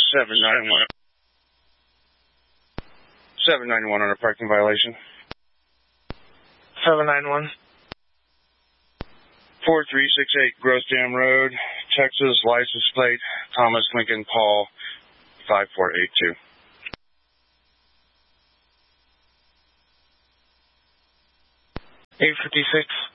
791. 791 on a parking violation. 791. 4368 Gross Dam Road, Texas, license plate, Thomas Lincoln Paul, 5482. 856.